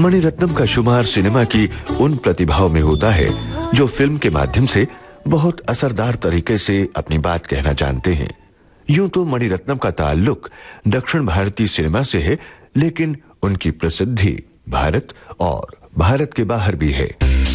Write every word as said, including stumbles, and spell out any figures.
मणिरत्नम का शुमार सिनेमा की उन प्रतिभाओं में होता है जो फिल्म के माध्यम से बहुत असरदार तरीके से अपनी बात कहना जानते हैं। यूं तो मणिरत्नम का ताल्लुक दक्षिण भारतीय सिनेमा से है, लेकिन उनकी प्रसिद्धि भारत और भारत के बाहर भी है।